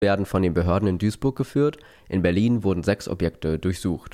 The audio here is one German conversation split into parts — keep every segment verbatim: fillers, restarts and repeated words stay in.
werden von den Behörden in Duisburg geführt. In Berlin wurden sechs Objekte durchsucht.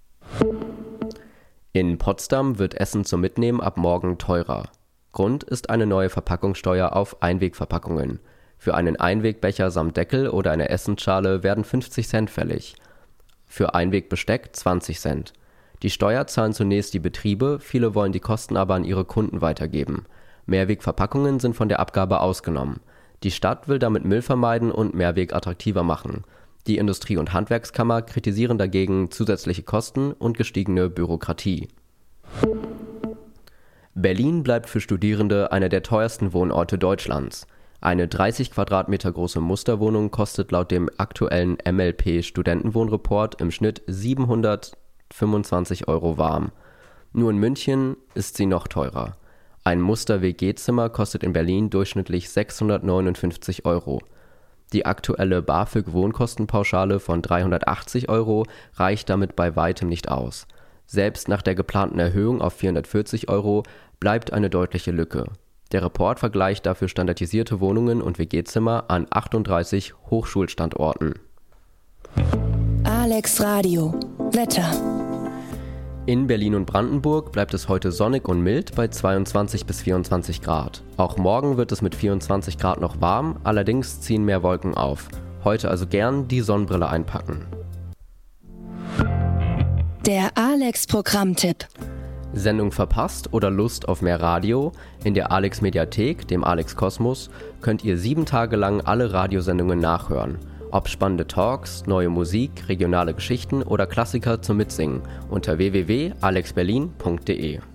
In Potsdam wird Essen zum Mitnehmen ab morgen teurer. Grund ist eine neue Verpackungssteuer auf Einwegverpackungen. Für einen Einwegbecher samt Deckel oder eine Essensschale werden fünfzig Cent fällig. Für Einwegbesteck zwanzig Cent. Die Steuer zahlen zunächst die Betriebe, viele wollen die Kosten aber an ihre Kunden weitergeben. Mehrwegverpackungen sind von der Abgabe ausgenommen. Die Stadt will damit Müll vermeiden und Mehrweg attraktiver machen. Die Industrie- und Handwerkskammer kritisieren dagegen zusätzliche Kosten und gestiegene Bürokratie. Berlin bleibt für Studierende einer der teuersten Wohnorte Deutschlands. Eine dreißig Quadratmeter große Musterwohnung kostet laut dem aktuellen M L P-Studentenwohnreport im Schnitt siebenhundertfünfundzwanzig Euro warm. Nur in München ist sie noch teurer. Ein Muster-W G-Zimmer kostet in Berlin durchschnittlich sechshundertneunundfünfzig Euro. Die aktuelle BAföG-Wohnkostenpauschale von dreihundertachtzig Euro reicht damit bei weitem nicht aus. Selbst nach der geplanten Erhöhung auf vierhundertvierzig Euro bleibt eine deutliche Lücke. Der Report vergleicht dafür standardisierte Wohnungen und W G-Zimmer an achtunddreißig Hochschulstandorten. Alex Radio. Wetter. In Berlin und Brandenburg bleibt es heute sonnig und mild bei zweiundzwanzig bis vierundzwanzig Grad. Auch morgen wird es mit vierundzwanzig Grad noch warm, allerdings ziehen mehr Wolken auf. Heute also gern die Sonnenbrille einpacken. Der Alex-Programmtipp. Sendung verpasst oder Lust auf mehr Radio? In der Alex Mediathek, dem Alex Kosmos, könnt ihr sieben Tage lang alle Radiosendungen nachhören. Ob spannende Talks, neue Musik, regionale Geschichten oder Klassiker zum Mitsingen unter w w w punkt alex berlin punkt d e.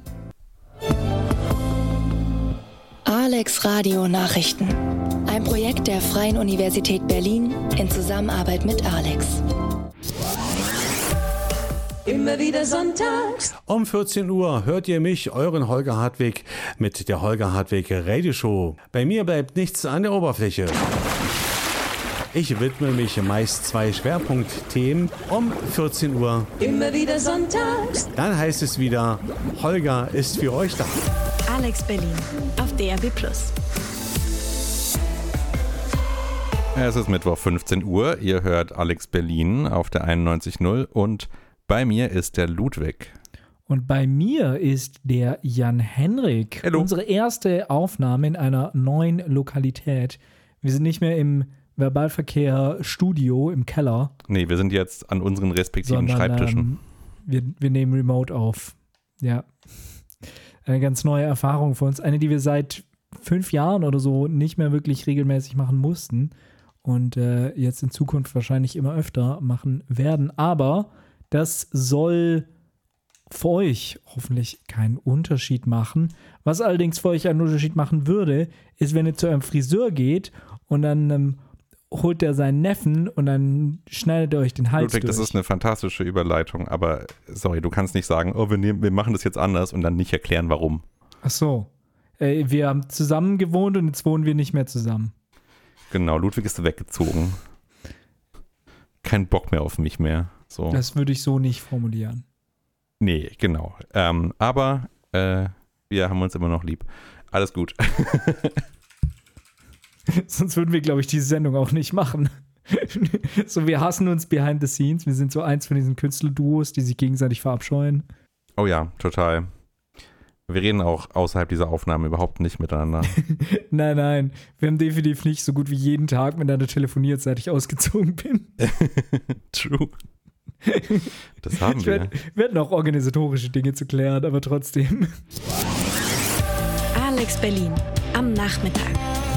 Alex Radio Nachrichten. Ein Projekt der Freien Universität Berlin in Zusammenarbeit mit Alex. Immer wieder sonntags. Um vierzehn Uhr hört ihr mich, euren Holger Hartwig, mit der Holger Hartwig Radioshow. Bei mir bleibt nichts an der Oberfläche. Ich widme mich meist zwei Schwerpunktthemen um vierzehn Uhr. Immer wieder sonntags. Dann heißt es wieder, Holger ist für euch da. Alex Berlin auf D R B plus. Es ist Mittwoch fünfzehn Uhr. Ihr hört Alex Berlin auf der einundneunzig Komma null und bei mir ist der Ludwig. Und bei mir ist der Jan-Henrik. Hallo. Unsere erste Aufnahme in einer neuen Lokalität. Wir sind nicht mehr im Verbalverkehr-Studio im Keller. Nee, wir sind jetzt an unseren respektiven sondern, Schreibtischen. Ähm, wir, wir nehmen Remote auf. Ja. Eine ganz neue Erfahrung für uns. Eine, die wir seit fünf Jahren oder so nicht mehr wirklich regelmäßig machen mussten. Und äh, jetzt in Zukunft wahrscheinlich immer öfter machen werden. Aber das soll für euch hoffentlich keinen Unterschied machen. Was allerdings für euch einen Unterschied machen würde, ist, wenn ihr zu eurem Friseur geht und dann ähm, holt er seinen Neffen und dann schneidet er euch den Hals Ludwig, durch. das ist eine fantastische Überleitung, aber sorry, du kannst nicht sagen, oh, wir, nehmen, wir machen das jetzt anders und dann nicht erklären, warum. Ach so. Äh, wir haben zusammen gewohnt und jetzt wohnen wir nicht mehr zusammen. Genau, Ludwig ist weggezogen. Kein Bock mehr auf mich mehr. So. Das würde ich so nicht formulieren. Nee, genau. Ähm, aber äh, wir haben uns immer noch lieb. Alles gut. Sonst würden wir, glaube ich, diese Sendung auch nicht machen. So, wir hassen uns behind the scenes. Wir sind so eins von diesen Künstlerduos, die sich gegenseitig verabscheuen. Oh ja, total. Wir reden auch außerhalb dieser Aufnahme überhaupt nicht miteinander. Nein, nein. Wir haben definitiv nicht so gut wie jeden Tag miteinander telefoniert, seit ich ausgezogen bin. True. Das haben ich wir. werd, wir hatten auch organisatorische Dinge zu klären, aber trotzdem. Alex Berlin am Nachmittag.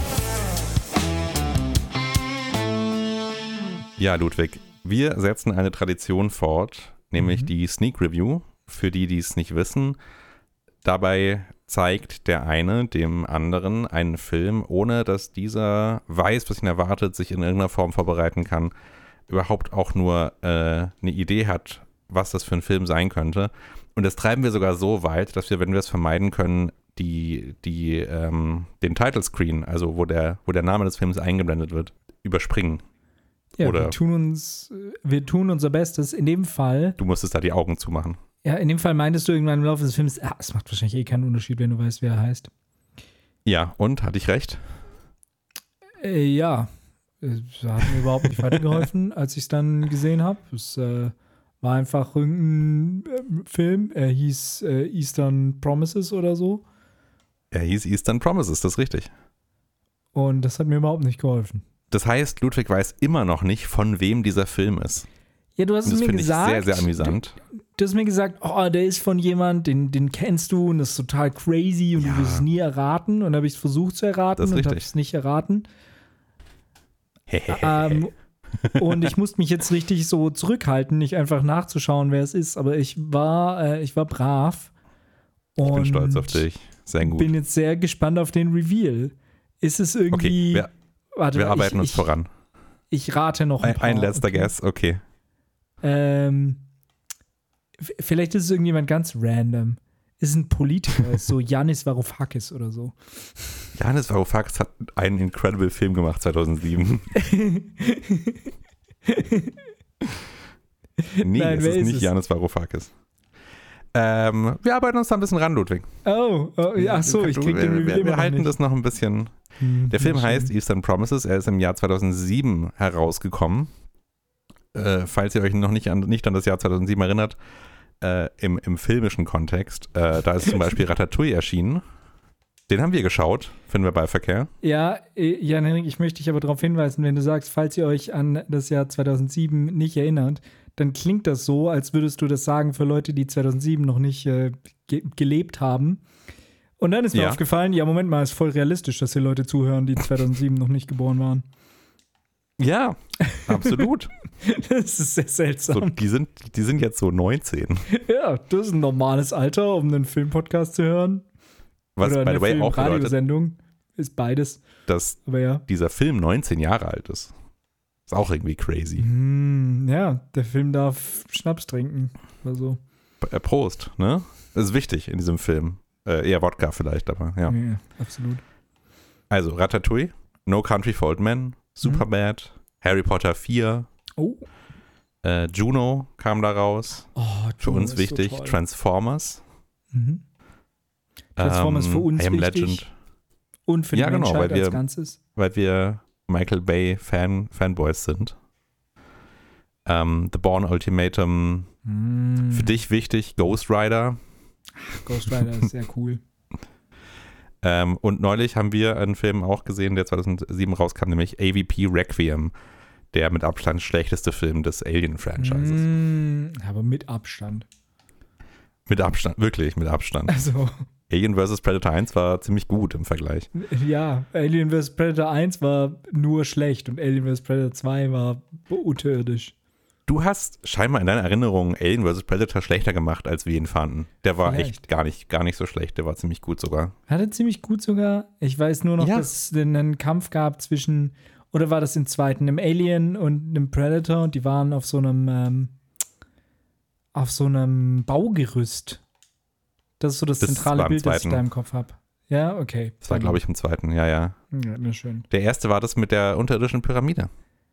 Ja, Ludwig, wir setzen eine Tradition fort, nämlich Mhm. die Sneak Review. Für die, die es nicht wissen, dabei zeigt der eine dem anderen einen Film, ohne dass dieser weiß, was ihn erwartet, sich in irgendeiner Form vorbereiten kann, überhaupt auch nur äh, eine Idee hat, was das für ein Film sein könnte. Und das treiben wir sogar so weit, dass wir, wenn wir es vermeiden können, die, die, ähm, den Title Screen, also wo der, wo der Name des Films eingeblendet wird, überspringen. Ja, Oder wir tun uns, wir tun unser Bestes. In dem Fall. Du musstest da die Augen zumachen. Ja, in dem Fall meintest du irgendwann im Laufe des Films, ah, es macht wahrscheinlich eh keinen Unterschied, wenn du weißt, wer er heißt. Ja, und? Hatte ich recht? Äh, ja. es hat mir überhaupt nicht weitergeholfen, als ich es dann gesehen habe. Es äh, war einfach irgendein äh, Film. Er hieß äh, Eastern Promises oder so. Er hieß Eastern Promises, das ist richtig. Und das hat mir überhaupt nicht geholfen. Das heißt, Ludwig weiß immer noch nicht, von wem dieser Film ist. Ja, du hast Und das es mir finde ich gesagt. sehr, sehr amüsant. Du, du hast mir gesagt, oh, der ist von jemand, den, den kennst du und das ist total crazy und Ja. du wirst es nie erraten. Und dann habe ich es versucht zu erraten Das ist und richtig. habe es nicht erraten. ähm, und ich musste mich jetzt richtig so zurückhalten, nicht einfach nachzuschauen, wer es ist. Aber ich war, äh, ich war brav. Und Ich bin stolz auf dich. Sehr gut. bin jetzt sehr gespannt auf den Reveal. Ist es irgendwie. Okay, wir, warte, wir arbeiten ich, uns ich, voran. Ich rate noch ein, Ein, paar. ein letzter okay. Guess, okay. Ähm, v- vielleicht ist es irgendjemand ganz random. Ist ein Politiker, ist so Yanis Varoufakis oder so. Yanis Varoufakis hat einen incredible Film gemacht zweitausendsieben. Nee, Nein, es wer ist ist nicht es? Yanis Varoufakis. Ähm, wir arbeiten uns da ein bisschen ran, Ludwig. Oh, oh ach so, ich krieg wir, den Reveal wir, immer wir noch halten nicht. das noch ein bisschen. Hm, Der Film schön. heißt Eastern Promises. Er ist im Jahr zweitausendsieben herausgekommen. Äh, falls ihr euch noch nicht an, nicht an das Jahr zweitausendsieben erinnert, äh, im, im filmischen Kontext. Äh, da ist zum Beispiel Ratatouille erschienen. Den haben wir geschaut, finden wir bei Verkehr. Ja, äh, Jan Henrik, ich möchte dich aber darauf hinweisen, wenn du sagst, falls ihr euch an das Jahr zweitausendsieben nicht erinnert, dann klingt das so, als würdest du das sagen für Leute, die zweitausendsieben noch nicht äh, ge- gelebt haben. Und dann ist mir Ja. aufgefallen, ja, Moment mal, ist voll realistisch, dass hier Leute zuhören, die zweitausendsieben noch nicht geboren waren. Ja, absolut. Das ist sehr So, seltsam. die, sind, die sind jetzt so neunzehn. Ja, das ist ein normales Alter, um einen Filmpodcast zu hören. Was, Oder by eine the way, auch bedeutet, Film-Radiosendung. Ist beides. dass Aber ja. dieser Film neunzehn Jahre alt ist. Ist auch irgendwie crazy. Hm, ja, der Film darf Schnaps trinken. Oder so. Äh, Prost, ne? Das ist wichtig in diesem Film. Äh, eher Wodka vielleicht, aber ja. Ja, absolut. Also Ratatouille, No Country for Old Men, Superbad, Harry Potter vier, Oh. äh, Juno kam da raus. Oh, Für Juno uns ist wichtig, So toll. Transformers. mhm. Transformers ähm, für uns I Am wichtig. Legend, Und für die Ja, genau, Menschheit weil wir- als Ganzes. weil wir Michael Bay Fan, Fanboys sind. Ähm, The Bourne Ultimatum, Mm. für dich wichtig, Ghost Rider. Ghost Rider ist sehr cool. Ähm, und neulich haben wir einen Film auch gesehen, der zweitausendsieben rauskam, nämlich A V P Requiem, der mit Abstand schlechteste Film des Alien-Franchises. Mm, aber mit Abstand. Mit Abstand, wirklich mit Abstand. Also, Alien versus. Predator eins war ziemlich gut im Vergleich. ja, Alien versus. Predator eins war nur schlecht und Alien versus. Predator zwei war unterirdisch. Du hast scheinbar in deiner Erinnerung Alien versus. Predator schlechter gemacht, als wir ihn fanden. Der war Vielleicht. echt gar nicht, gar nicht so schlecht, der war ziemlich gut sogar. Hatte ziemlich gut sogar. Ich weiß nur noch, Ja. dass es einen Kampf gab zwischen, oder war das im zweiten, einem Alien und einem Predator und die waren auf so einem, ähm, auf so einem Baugerüst. Das ist so das Das zentrale war im Bild, das ich zweiten. da im Kopf habe. Ja, okay. Das war, glaube ich, im zweiten, ja, ja. Ja, na schön. Der erste war das mit der unterirdischen Pyramide.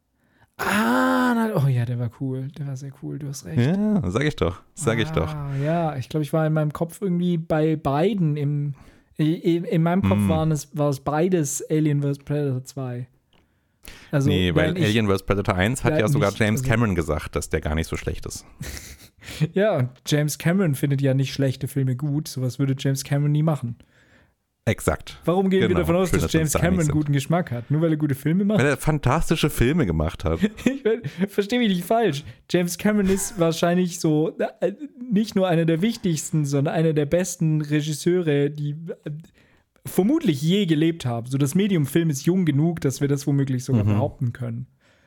Ah, na, oh ja, der war cool. Der war sehr cool, du hast recht. Ja, sag ich doch, sag ich doch. Ah, ja, ich glaube, ich war in meinem Kopf irgendwie bei beiden im. In, in meinem Kopf Mm. waren es, war es beides Alien versus. Predator zwei. Also, Nee, weil während ich- Alien versus. Predator eins hat Ja, ja sogar nicht, James also- Cameron gesagt, dass der gar nicht so schlecht ist. Ja, und James Cameron findet ja nicht schlechte Filme gut. Sowas würde James Cameron nie machen. Exakt. Warum gehen wir Genau, davon aus, schön, dass dass wir James uns da einig Cameron sind. guten Geschmack hat? Nur weil er gute Filme macht? Weil er fantastische Filme gemacht hat. Ich mein, verstehe mich nicht falsch. James Cameron ist wahrscheinlich so äh, nicht nur einer der wichtigsten, sondern einer der besten Regisseure, die äh, vermutlich je gelebt haben. So das Medium Film ist jung genug, dass wir das womöglich sogar Mhm. behaupten können.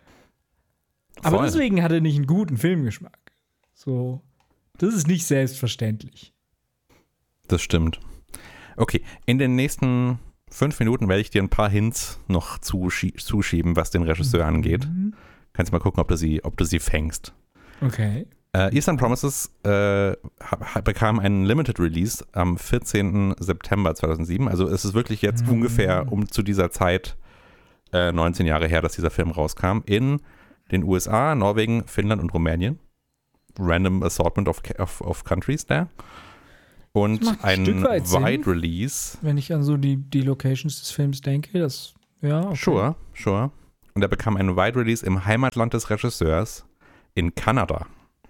Aber Voll. deswegen hat er nicht einen guten Filmgeschmack. So, das ist nicht selbstverständlich. Das stimmt. Okay, in den nächsten fünf Minuten werde ich dir ein paar Hints noch zuschie- zuschieben, was den Regisseur angeht. Mhm. Kannst mal gucken, ob du sie, ob du sie fängst. Okay. Äh, Eastern Promises äh, ha- bekam einen Limited Release am vierzehnten September zweitausendsieben. Also es ist wirklich jetzt Mhm. ungefähr um zu dieser Zeit äh, neunzehn Jahre her, dass dieser Film rauskam. In den U S A, Norwegen, Finnland und Rumänien. Random Assortment of, of, of Countries there. Und Das macht ein ein Stück weit Sinn. Wide Release. Wenn ich an so die, die Locations des Films denke, das, ja, okay. Sure, sure. und er bekam einen Wide Release im Heimatland des Regisseurs in Kanada.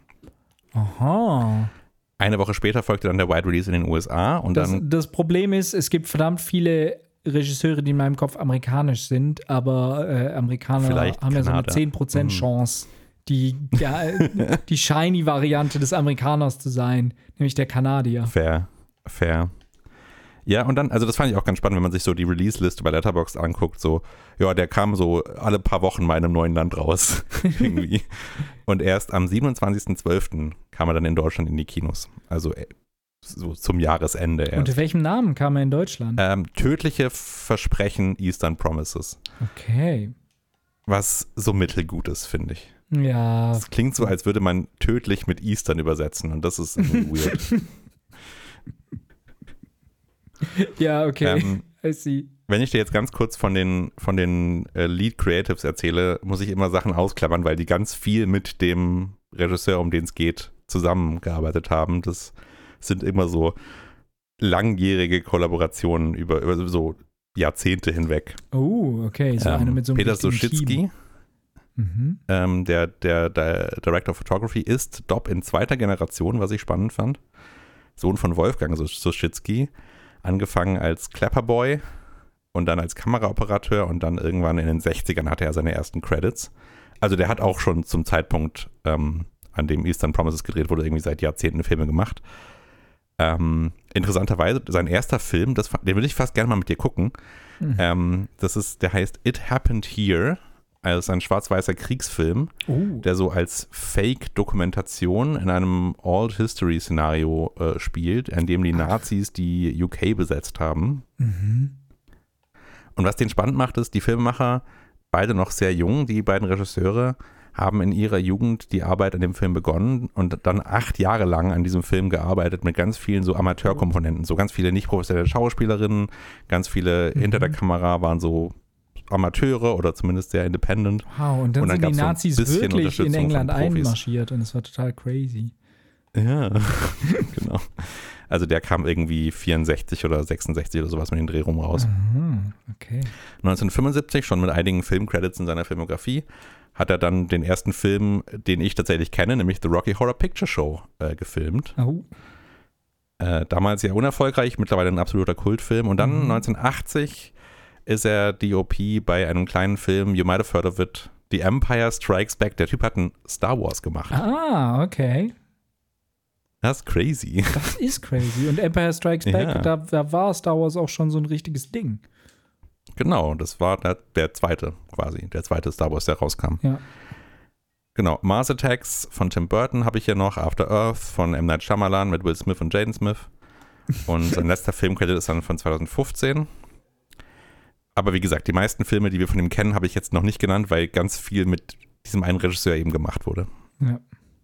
Aha. Eine Woche später folgte dann der Wide Release in den U S A und Das, dann das Problem ist, es gibt verdammt viele Regisseure, die in meinem Kopf amerikanisch sind, aber äh, Amerikaner Vielleicht haben ja so eine Kanada. zehn Prozent Chance, die, ja, die Shiny-Variante des Amerikaners zu sein, nämlich der Kanadier. fair, fair. Ja, und dann, also das fand ich auch ganz spannend, wenn man sich so die Release-Liste bei Letterboxd anguckt, so, ja, der kam so alle paar Wochen mal in einem neuen Land raus, irgendwie. Und erst am siebenundzwanzigsten zwölften kam er dann in Deutschland in die Kinos, also äh, so zum Jahresende erst. Unter welchem Namen kam er in Deutschland? Ähm, tödliche Versprechen Eastern Promises, Okay. was so mittelgut ist, finde ich. Ja, Das klingt so, als würde man tödlich mit Eastern übersetzen und das ist irgendwie weird. ja, okay. Ähm, I see. Wenn ich dir jetzt ganz kurz von den, von den äh, Lead Creatives erzähle, muss ich immer Sachen ausklammern, weil die ganz viel mit dem Regisseur, um den es geht, zusammengearbeitet haben. Das sind immer so langjährige Kollaborationen über, über so Jahrzehnte hinweg. Oh, okay. So Ähm, eine mit so einem Peter richtigen Suschitzky, Team. Mhm. ähm, der, der, der Director of Photography, ist Dopp in zweiter Generation, was ich spannend fand. Sohn von Wolfgang Suschitzky, angefangen als Clapperboy und dann als Kameraoperateur und dann irgendwann in den sechzigern hatte er seine ersten Credits. Also der hat auch schon zum Zeitpunkt, ähm, an dem Eastern Promises gedreht wurde, irgendwie seit Jahrzehnten Filme gemacht. Ähm, interessanterweise, sein erster Film, das, den würde ich fast gerne mal mit dir gucken. Mhm. Ähm, das ist, der heißt It Happened Here. Also ein schwarz-weißer Kriegsfilm, Oh. der so als Fake-Dokumentation in einem All-History-Szenario äh, spielt, in dem die Nazis die U K besetzt haben. Mhm. Und was den spannend macht, ist, die Filmemacher, beide noch sehr jung, die beiden Regisseure, haben in ihrer Jugend die Arbeit an dem Film begonnen und dann acht Jahre lang an diesem Film gearbeitet mit ganz vielen so Amateurkomponenten, so ganz viele nicht professionelle Schauspielerinnen, ganz viele Mhm. hinter der Kamera waren so Amateure oder zumindest sehr independent. Wow, und dann, Und dann sind die gab's so ein Nazis bisschen wirklich in Unterstützung England von Profis. einmarschiert und es war total crazy. Ja, genau. Also der kam irgendwie vierundsechzig oder sechsundsechzig oder sowas mit den Dreh rum raus. Mhm, okay. neunzehnhundertfünfundsiebzig, schon mit einigen Filmcredits in seiner Filmografie, hat er dann den ersten Film, den ich tatsächlich kenne, nämlich The Rocky Horror Picture Show, äh, gefilmt. Oh. Äh, damals sehr unerfolgreich, mittlerweile ein absoluter Kultfilm. Und dann Mhm. neunzehnhundertachtzig ist er D O P bei einem kleinen Film, you might have heard of it, The Empire Strikes Back. Der Typ hat ein Star Wars gemacht. Ah, okay. Das ist crazy. Das ist crazy. Und Empire Strikes Back, Ja. da, da war Star Wars auch schon so ein richtiges Ding. Genau, das war der, der zweite quasi, der zweite Star Wars, der rauskam. Ja. Genau, Mars Attacks von Tim Burton habe ich hier noch, After Earth von M. Night Shyamalan mit Will Smith und Jaden Smith. Und sein letzter Filmcredit ist dann von zweitausendfünfzehn. Aber wie gesagt, die meisten Filme, die wir von ihm kennen, habe ich jetzt noch nicht genannt, weil ganz viel mit diesem einen Regisseur eben gemacht wurde. Ja.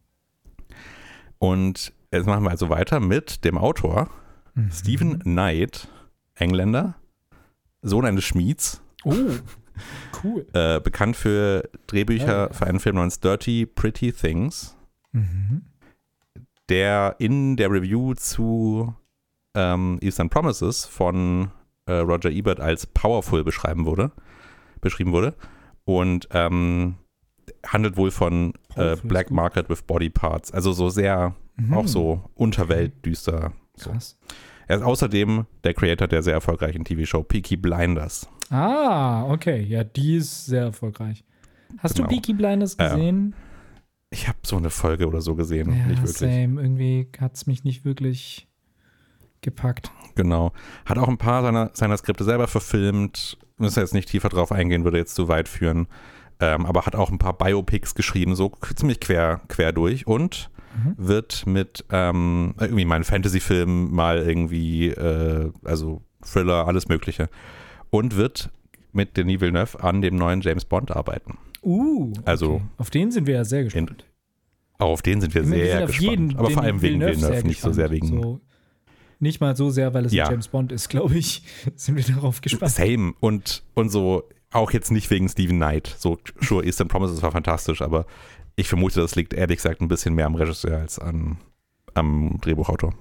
Und jetzt machen wir also weiter mit dem Autor, Mhm. Stephen Knight, Engländer, Sohn eines Schmieds, Oh, cool. äh, bekannt für Drehbücher Oh. für einen Film namens Dirty Pretty Things, Mhm. der in der Review zu ähm, Eastern Promises von äh, Roger Ebert als powerful beschreiben wurde, beschrieben wurde und ähm, handelt wohl von äh, Powerful ist Black gut. Market with Body Parts, also so sehr Mhm. auch so Unterweltdüster. So. Krass. Er ist außerdem der Creator der sehr erfolgreichen T V-Show Peaky Blinders. Ah, okay. Ja, die ist sehr erfolgreich. Hast Genau. du Peaky Blinders gesehen? Ich habe so eine Folge oder so gesehen, ja, nicht wirklich. same. Irgendwie hat es mich nicht wirklich gepackt. Genau. Hat auch ein paar seiner, seiner Skripte selber verfilmt. Müssen jetzt nicht tiefer drauf eingehen, würde jetzt zu weit führen. Ähm, aber hat auch ein paar Biopics geschrieben, so k- ziemlich quer, quer durch. Und Mhm. wird mit ähm, irgendwie mal einen Fantasy-Film, mal irgendwie, äh, also Thriller, alles Mögliche. Und wird mit Denis Villeneuve an dem neuen James Bond arbeiten. Uh, okay. Also- auf den sind wir ja sehr gespannt. Auch auf den sind wir Ich meine, sehr sind auf gespannt. jeden, aber vor den allem wegen Villeneuve, sehr nicht so gespannt. sehr wegen So, nicht mal so sehr, weil es Ja. ein James Bond ist, glaube ich. Sind wir darauf gespannt. Same. Und, und so, auch jetzt nicht wegen Stephen Knight. So, sure, Eastern Promises war fantastisch, aber ich vermute, das liegt ehrlich gesagt ein bisschen mehr am Regisseur als an, am Drehbuchautor.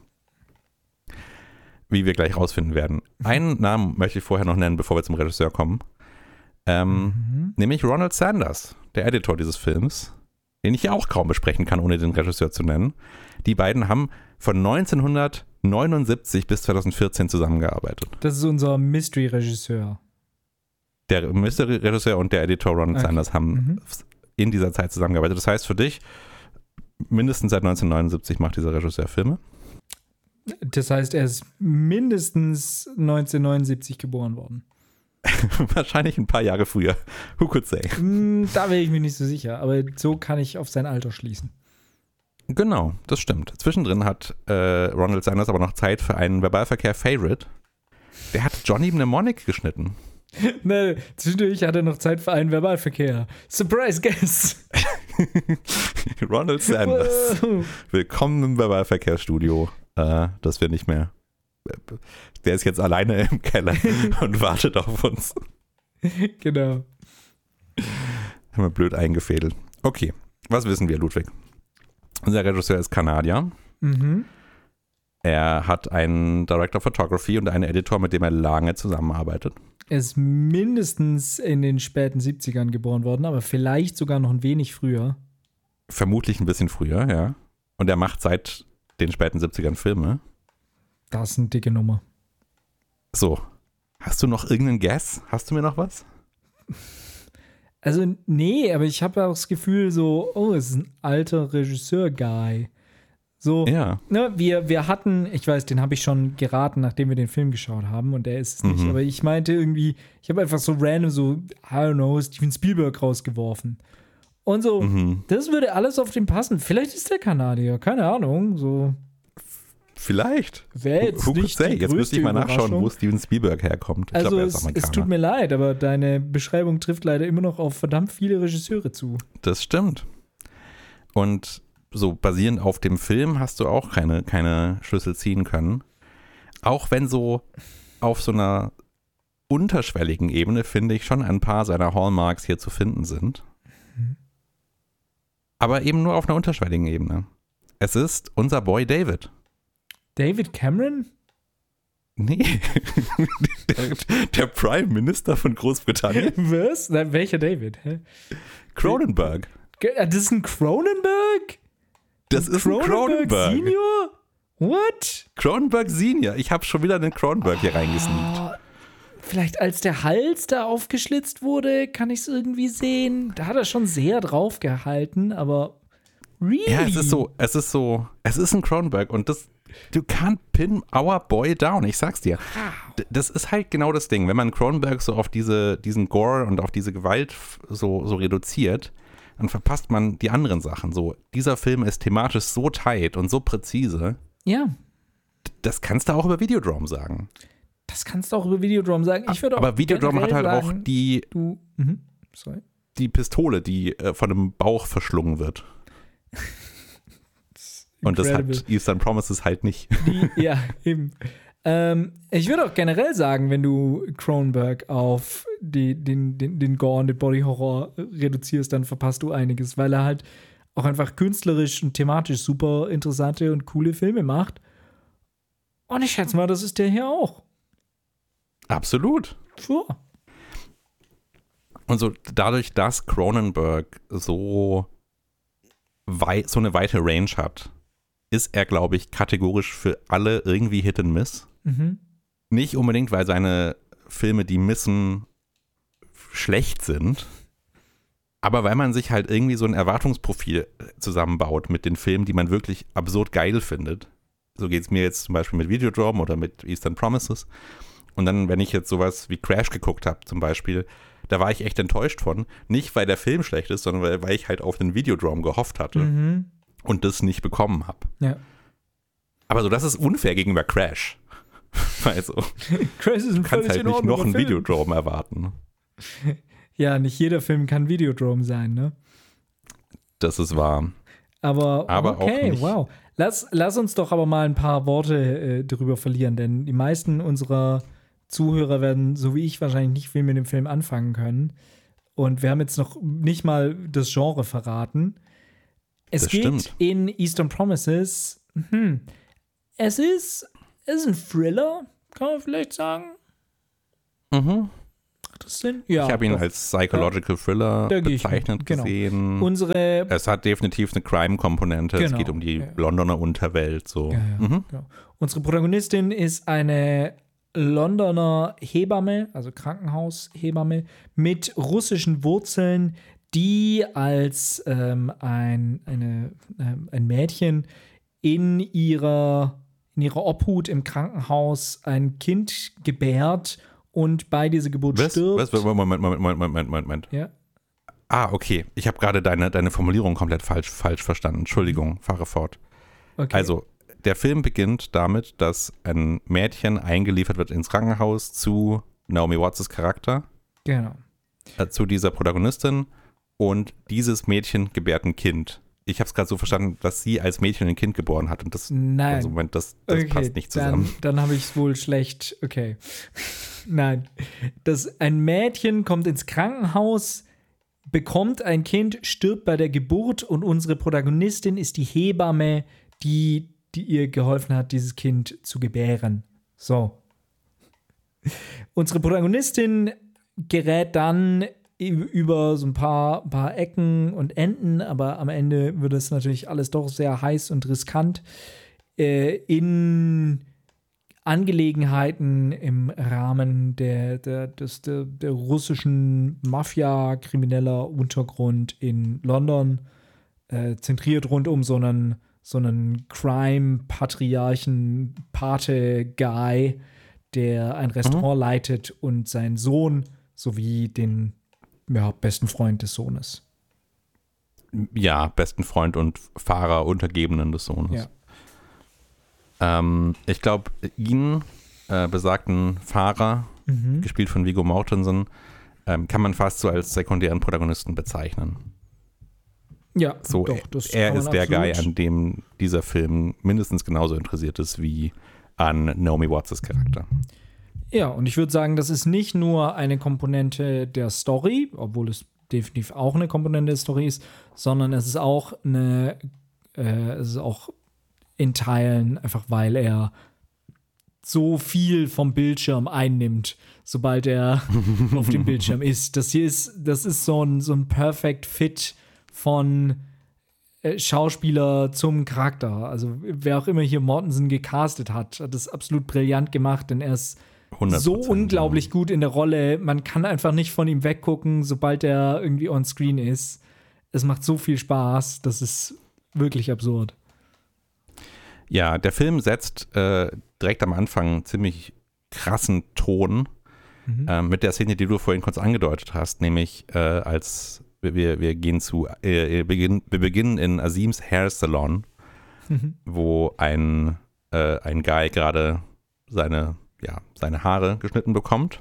Wie wir gleich rausfinden werden. Einen Namen möchte ich vorher noch nennen, bevor wir zum Regisseur kommen. Ähm, Mhm. Nämlich Ronald Sanders, der Editor dieses Films, den ich ja auch kaum besprechen kann, ohne den Regisseur zu nennen. Die beiden haben von neunzehnhundertneunundsiebzig bis zweitausendvierzehn zusammengearbeitet. Das ist unser Mystery-Regisseur. Der Mystery-Regisseur und der Editor Ronald Okay. Sanders haben Mhm. in dieser Zeit zusammengearbeitet. Das heißt für dich, mindestens seit neunzehnhundertneunundsiebzig macht dieser Regisseur Filme. Das heißt, er ist mindestens neunzehnhundertneunundsiebzig geboren worden. Wahrscheinlich ein paar Jahre früher. Who could say? Hm, da wäre ich mir nicht so sicher, aber so kann ich auf sein Alter schließen. Genau, das stimmt. Zwischendrin hat äh, Ronald Sanders aber noch Zeit für einen Verbalverkehr-Favorite. Der hat Johnny Mnemonic geschnitten. Ne, zwischendurch hat er noch Zeit für einen Verbalverkehr. Surprise Guest! Ronald Sanders. Willkommen im Verbalverkehrsstudio. Äh, das wir nicht mehr. Der ist jetzt alleine im Keller und wartet auf uns. Genau. Haben wir blöd eingefädelt. Okay, was wissen wir, Ludwig? Unser Regisseur ist Kanadier. Mhm. Er hat einen Director of Photography und einen Editor, mit dem er lange zusammenarbeitet. Er ist mindestens in den späten siebzigern geboren worden, aber vielleicht sogar noch ein wenig früher. Vermutlich ein bisschen früher, ja. Und er macht seit den späten siebzigern Filme. Das ist eine dicke Nummer. So, hast du noch irgendeinen Guess? Hast du mir noch was? Also, nee, aber ich habe auch das Gefühl, so, oh, es ist ein alter Regisseur-Guy. So, Ja. ne, wir, wir hatten, ich weiß, den habe ich schon geraten, nachdem wir den Film geschaut haben und der ist es nicht, Mhm. aber ich meinte irgendwie, ich habe einfach so random so, I don't know, Steven Spielberg rausgeworfen. Und so, Mhm. das würde alles auf den passen. Vielleicht ist der Kanadier, keine Ahnung, so. Vielleicht. Wäre jetzt Who could nicht say? die Jetzt müsste größte ich mal nachschauen, Überraschung. wo Steven Spielberg herkommt. Ich Also glaube, er ist es, Amerikaner. es tut mir leid, aber deine Beschreibung trifft leider immer noch auf verdammt viele Regisseure zu. Das stimmt. Und so basierend auf dem Film hast du auch keine, keine Schlüssel ziehen können. Auch wenn so auf so einer unterschwelligen Ebene, finde ich, schon ein paar seiner Hallmarks hier zu finden sind. Mhm. Aber eben nur auf einer unterschwelligen Ebene. Es ist unser Boy David. David Cameron? Nee, der, der Prime Minister von Großbritannien, Was? Na, welcher David? Hä? Cronenberg. Ge- Das ist ein Cronenberg? Das ist ein Cronenberg. Senior? What? Cronenberg Senior. Ich habe schon wieder einen Cronenberg hier reingesneakt. Vielleicht als der Hals da aufgeschlitzt wurde, kann ich es irgendwie sehen. Da hat er schon sehr drauf gehalten, aber really? Ja, es ist so, es ist so, es ist ein Cronenberg und das, du can't pin our boy down, ich sag's dir. D- Das ist halt genau das Ding, wenn man Cronenberg so auf diese, diesen Gore und auf diese Gewalt f- so, so reduziert, dann verpasst man die anderen Sachen. So, dieser Film ist thematisch so tight und so präzise, Ja, das kannst du auch über Videodrome sagen. das kannst du auch über Videodrome sagen. Ich würde auch Aber Videodrome hat halt generell auch sagen, die, Du, mhm. Sorry. die Pistole, die äh, von dem Bauch verschlungen wird. Und das Incredible. hat Eastern Promises halt nicht. Die, ja, eben. Ähm, ich würde auch generell sagen, wenn du Cronenberg auf die, den, den, den Gore und den Body Horror reduzierst, dann verpasst du einiges, weil er halt auch einfach künstlerisch und thematisch super interessante und coole Filme macht. Und ich schätze mal, das ist der hier auch. Absolut. Sure. Und so dadurch, dass Cronenberg so, wei- so eine weite Range hat, ist er, glaube ich, kategorisch für alle irgendwie Hit and Miss. Mhm. Nicht unbedingt, weil seine Filme, die missen, schlecht sind, aber weil man sich halt irgendwie so ein Erwartungsprofil zusammenbaut mit den Filmen, die man wirklich absurd geil findet. So geht es mir jetzt zum Beispiel mit Videodrome oder mit Eastern Promises. Und dann, wenn ich jetzt sowas wie Crash geguckt habe zum Beispiel, da war ich echt enttäuscht von. Nicht, weil der Film schlecht ist, sondern weil, weil ich halt auf den Videodrome gehofft hatte Mhm. und das nicht bekommen habe. Ja. Aber so, das ist unfair gegenüber Crash. Also, Crash ist ein du kannst völlig halt in nicht Ordnung noch einen Film. Videodrome erwarten. Ja, nicht jeder Film kann Videodrome sein, ne? Das ist wahr. Aber, Aber auch okay, nicht. wow. Lass, lass uns doch aber mal ein paar Worte äh, darüber verlieren, denn die meisten unserer Zuhörer werden, so wie ich, wahrscheinlich nicht viel mit dem Film anfangen können. Und wir haben jetzt noch nicht mal das Genre verraten. Es Das geht stimmt. in Eastern Promises. Hm, es ist, es ist ein Thriller, kann man vielleicht sagen. Mhm. Macht das Sinn? Ja. Ich habe ihn doch. als Psychological Thriller Da gehe ich bezeichnet mit, genau. gesehen. Unsere Es hat definitiv eine Crime-Komponente. Genau, Es geht um die ja. Londoner Unterwelt. So. Ja, ja, Mhm. genau. Unsere Protagonistin ist eine Londoner Hebamme, also Krankenhaushebamme, mit russischen Wurzeln, die als ähm, ein, eine, ähm, ein Mädchen in ihrer, in ihrer Obhut im Krankenhaus ein Kind gebärt und bei dieser Geburt Was? stirbt. Was? Moment, Moment, Moment, Moment, Moment, Moment. Ja. Ah, okay. Ich habe gerade deine, deine Formulierung komplett falsch, falsch verstanden. Entschuldigung, fahre fort. Okay. Also, der Film beginnt damit, dass ein Mädchen eingeliefert wird ins Krankenhaus zu Naomi Watts' Charakter, Genau. äh, zu dieser Protagonistin, und dieses Mädchen gebärt ein Kind. Ich habe es gerade so verstanden, dass sie als Mädchen ein Kind geboren hat und das, Nein. also Moment, das, das Okay, passt nicht zusammen. Dann, dann habe ich es wohl schlecht. Okay. Nein. Das, ein Mädchen kommt ins Krankenhaus, bekommt ein Kind, stirbt bei der Geburt und unsere Protagonistin ist die Hebamme, die, die ihr geholfen hat, dieses Kind zu gebären. So. Unsere Protagonistin gerät dann über so ein paar, paar Ecken und Enden, aber am Ende wird es natürlich alles doch sehr heiß und riskant, äh, in Angelegenheiten im Rahmen der, der, des, der, der russischen Mafia-krimineller Untergrund in London, äh, zentriert rund um so einen, so einen Crime-Patriarchen, Pate-Guy, der ein Restaurant mhm. leitet und seinen Sohn sowie den ja, besten Freund des Sohnes. Ja, besten Freund und Fahrer, Untergebenen des Sohnes. Ja. Ähm, ich glaube, ihn, äh, besagten Fahrer, mhm. gespielt von Viggo Mortensen, ähm, kann man fast so als sekundären Protagonisten bezeichnen. Ja, so, doch, das er kann ist man der absolut. Guy, an dem dieser Film mindestens genauso interessiert ist wie an Naomi Watts' Charakter. Ja, und ich würde sagen, das ist nicht nur eine Komponente der Story, obwohl es definitiv auch eine Komponente der Story ist, sondern es ist auch eine, äh, es ist auch in Teilen einfach, weil er so viel vom Bildschirm einnimmt, sobald er auf dem Bildschirm ist. Das hier ist, das ist so ein, so ein Perfect Fit von äh, Schauspieler zum Charakter. Also wer auch immer hier Mortensen gecastet hat, hat das absolut brillant gemacht, denn er ist so unglaublich gut in der Rolle. Man kann einfach nicht von ihm weggucken, sobald er irgendwie on screen ist. Es macht so viel Spaß, das ist wirklich absurd. Ja, der Film setzt äh, direkt am Anfang ziemlich krassen Ton mhm. äh, mit der Szene, die du vorhin kurz angedeutet hast, nämlich äh, als wir, wir gehen zu, äh, beginn, wir beginnen in Azims Hair Salon, mhm. wo ein, äh, ein Guy gerade seine ja, seine Haare geschnitten bekommt.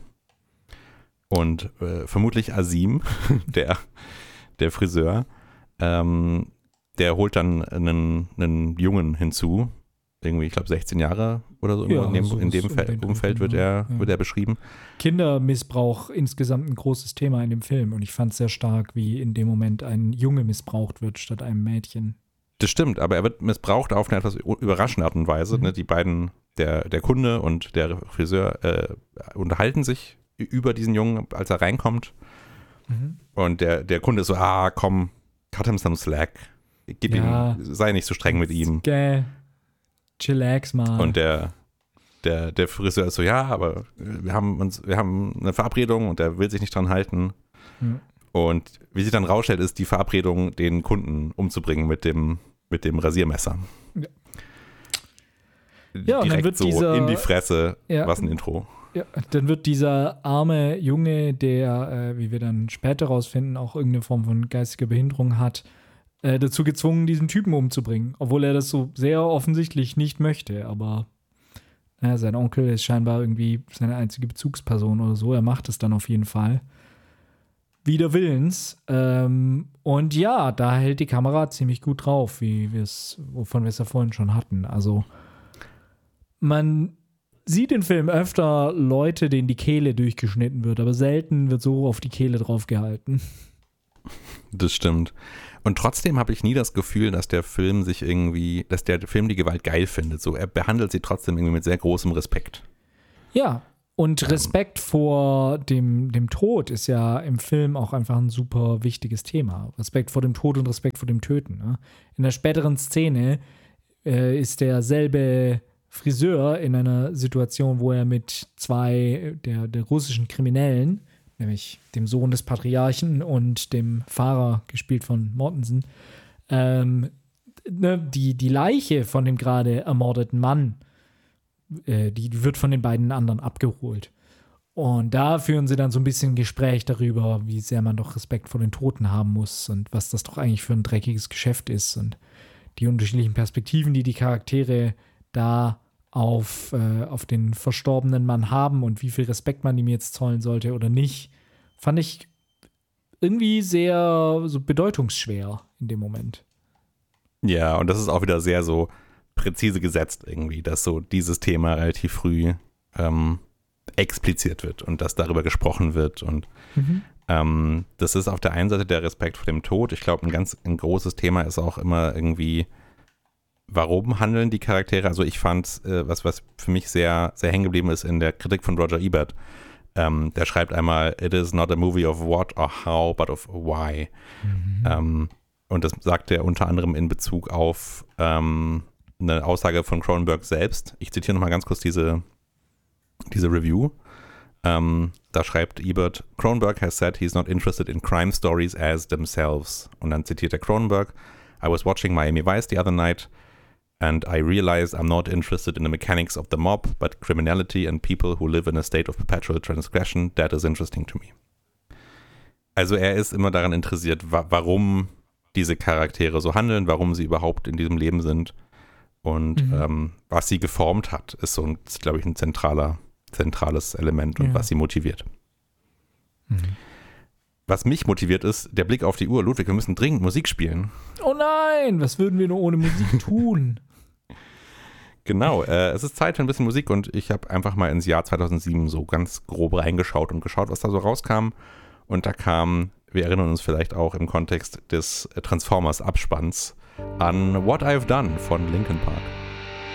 Und äh, vermutlich Azim, der, der Friseur, ähm, der holt dann einen, einen Jungen hinzu. Irgendwie, ich glaube, sechzehn Jahre oder so. Ja, in dem, so in dem in Fe- den Umfeld wird er, ja. wird er beschrieben. Kindermissbrauch insgesamt ein großes Thema in dem Film. Und ich fand es sehr stark, wie in dem Moment ein Junge missbraucht wird statt einem Mädchen. Das stimmt, aber er wird missbraucht auf eine etwas überraschende Art und Weise. Mhm. Ne? Die beiden, der, der Kunde und der Friseur, äh, unterhalten sich über diesen Jungen, als er reinkommt. Mhm. Und der, der Kunde ist so, ah, komm, cut him some slack. Gib ja. ihm, sei nicht so streng mit ihm. Gell. Chillax mal. Und der, der, der Friseur ist so, ja, aber wir haben uns, wir haben eine Verabredung und der will sich nicht dran halten. Mhm. Und wie sich dann rausstellt, ist die Verabredung, den Kunden umzubringen mit dem, mit dem Rasiermesser. Ja, ja und dann wird so dieser, in die Fresse, ja, was ein Intro. Ja, dann wird dieser arme Junge, der, äh, wie wir dann später rausfinden, auch irgendeine Form von geistiger Behinderung hat, äh, dazu gezwungen, diesen Typen umzubringen. Obwohl er das so sehr offensichtlich nicht möchte. Aber äh, sein Onkel ist scheinbar irgendwie seine einzige Bezugsperson oder so. Er macht es dann auf jeden Fall. Wider Willens. Ähm, und ja, da hält die Kamera ziemlich gut drauf, wie wir es, wovon wir es ja vorhin schon hatten. Also man sieht im Film öfter Leute, denen die Kehle durchgeschnitten wird, aber selten wird so auf die Kehle drauf gehalten. Das stimmt. Und trotzdem habe ich nie das Gefühl, dass der Film sich irgendwie, dass der Film die Gewalt geil findet. So, er behandelt sie trotzdem irgendwie mit sehr großem Respekt. Ja, Und Respekt ähm, vor dem, dem Tod ist ja im Film auch einfach ein super wichtiges Thema. Respekt vor dem Tod und Respekt vor dem Töten. Ne? In der späteren Szene äh, ist derselbe Friseur in einer Situation, wo er mit zwei der, der russischen Kriminellen, nämlich dem Sohn des Patriarchen und dem Fahrer, gespielt von Mortensen, ähm, ne, die, die Leiche von dem gerade ermordeten Mann, äh, die wird von den beiden anderen abgeholt. Und da führen sie dann so ein bisschen Gespräch darüber, wie sehr man doch Respekt vor den Toten haben muss und was das doch eigentlich für ein dreckiges Geschäft ist und die unterschiedlichen Perspektiven, die die Charaktere da auf, äh, auf den verstorbenen Mann haben und wie viel Respekt man ihm jetzt zollen sollte oder nicht, fand ich irgendwie sehr so bedeutungsschwer in dem Moment. Ja, und das ist auch wieder sehr so präzise gesetzt irgendwie, dass so dieses Thema relativ früh ähm, expliziert wird und dass darüber gesprochen wird und mhm. ähm, das ist auf der einen Seite der Respekt vor dem Tod. Ich glaube, ein ganz ein großes Thema ist auch immer irgendwie, warum handeln die Charaktere? Also ich fand, äh, was, was für mich sehr, sehr hängen geblieben ist in der Kritik von Roger Ebert, ähm, der schreibt einmal, it is not a movie of what or how, but of why. Mhm. Ähm, und das sagt er unter anderem in Bezug auf ähm, eine Aussage von Cronenberg selbst. Ich zitiere nochmal ganz kurz diese, diese Review. Ähm, da schreibt Ebert, Cronenberg has said he's not interested in crime stories as themselves. Und dann zitiert er Cronenberg, I was watching Miami Vice the other night and I realized I'm not interested in the mechanics of the mob, but criminality and people who live in a state of perpetual transgression, that is interesting to me. Also er ist immer daran interessiert, wa- warum diese Charaktere so handeln, warum sie überhaupt in diesem Leben sind und mhm. ähm, was sie geformt hat, ist so ein, glaube ich, ein zentraler, zentrales Element und ja. was sie motiviert. Mhm. Was mich motiviert ist, der Blick auf die Uhr. Ludwig, wir müssen dringend Musik spielen. Oh nein, was würden wir nur ohne Musik tun? Genau, äh, es ist Zeit für ein bisschen Musik und ich habe einfach mal ins Jahr zweitausendsieben so ganz grob reingeschaut und geschaut, was da so rauskam. Und da kam, wir erinnern uns vielleicht auch im Kontext des Transformers-Abspanns an What I've Done von Linkin Park.